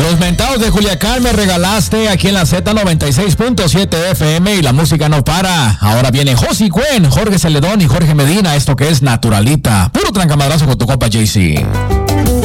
Los mentados de Culiacán me regalaste aquí en la Z96.7 FM y la música no para. Ahora viene Josi Cuen, Jorge Celedón y Jorge Medina, esto que es Naturalita. Puro trancamadrazo con tu compa JC.